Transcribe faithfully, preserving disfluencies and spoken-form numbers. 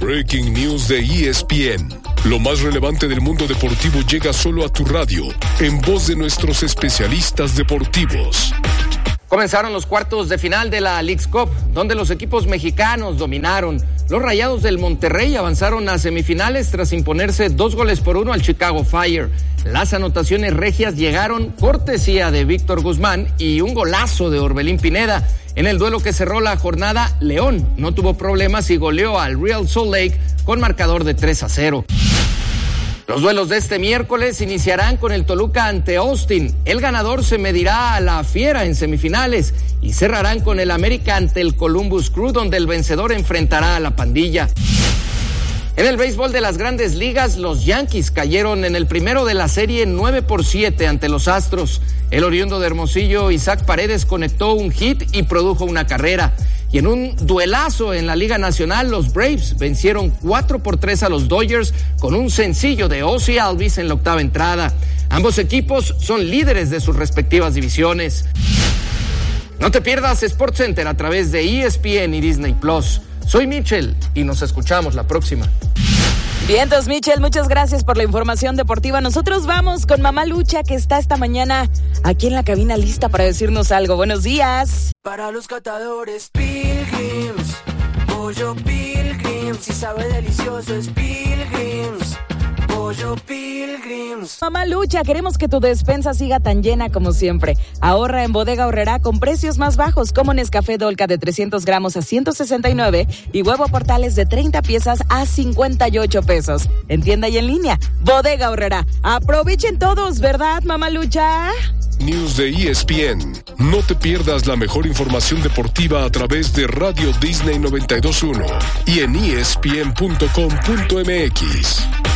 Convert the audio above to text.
Breaking News de E S P N. Lo más relevante del mundo deportivo llega solo a tu radio, en voz de nuestros especialistas deportivos. Comenzaron los cuartos de final de la Leagues Cup, donde los equipos mexicanos dominaron. Los Rayados del Monterrey avanzaron a semifinales tras imponerse dos goles por uno al Chicago Fire. Las anotaciones regias llegaron cortesía de Víctor Guzmán y un golazo de Orbelín Pineda. En el duelo que cerró la jornada, León no tuvo problemas y goleó al Real Salt Lake con marcador de tres a cero. Los duelos de este miércoles iniciarán con el Toluca ante Austin. El ganador se medirá a la Fiera en semifinales y cerrarán con el América ante el Columbus Crew, donde el vencedor enfrentará a la Pandilla. En el béisbol de las Grandes Ligas, los Yankees cayeron en el primero de la serie nueve por siete ante los Astros. El oriundo de Hermosillo, Isaac Paredes, conectó un hit y produjo una carrera. Y en un duelazo en la Liga Nacional, los Braves vencieron cuatro por tres a los Dodgers con un sencillo de Ozzie Albies en la octava entrada. Ambos equipos son líderes de sus respectivas divisiones. No te pierdas SportsCenter a través de E S P N y Disney Plus. Soy Michel y nos escuchamos la próxima. Vientos, Michel, muchas gracias por la información deportiva. Nosotros vamos con Mamá Lucha, que está esta mañana aquí en la cabina lista para decirnos algo. Buenos días. Para los catadores Pilgrims, pollo Pilgrims, si sabe delicioso es Pilgrims, pollo Pilgrims. Mamá Lucha, queremos que tu despensa siga tan llena como siempre. Ahorra en Bodega Aurrerá con precios más bajos, como Nescafé Dolca de trescientos gramos a ciento sesenta y nueve y huevo Portales de treinta piezas a cincuenta y ocho pesos. En tienda y en línea, Bodega Aurrerá. Aprovechen todos, ¿verdad, Mamá Lucha? News de E S P N. No te pierdas la mejor información deportiva a través de Radio Disney noventa y dos punto uno y en E S P N punto com punto M X.